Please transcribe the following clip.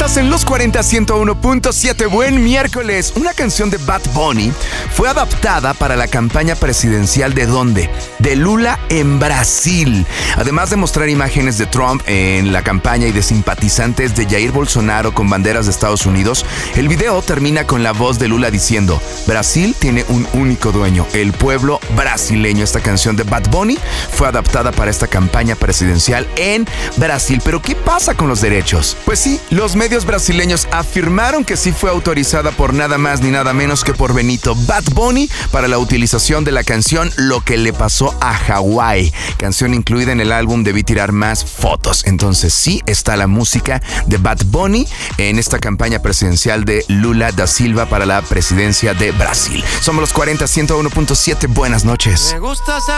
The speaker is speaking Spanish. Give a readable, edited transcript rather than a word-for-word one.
Estás en Los 40 101.7. Buen miércoles. Una canción de Bad Bunny fue adaptada para la campaña presidencial ¿de dónde? De Lula en Brasil. Además de mostrar imágenes de Trump en la campaña y de simpatizantes de Jair Bolsonaro con banderas de Estados Unidos, el video termina con la voz de Lula diciendo: Brasil tiene un único dueño, el pueblo brasileño. Esta canción de Bad Bunny fue adaptada para esta campaña presidencial en Brasil. ¿Pero qué pasa con los derechos? Pues sí, los medios brasileños afirmaron que sí fue autorizada por nada más ni nada menos que por Benito Bad Bunny para la utilización de la canción Lo que le pasó a Hawái, canción incluida en el álbum Debí tirar más fotos. Entonces sí está la música de Bad Bunny en esta campaña presidencial de Lula da Silva para la presidencia de Brasil. Somos Los 40 101.7. Buenas noches. Me gusta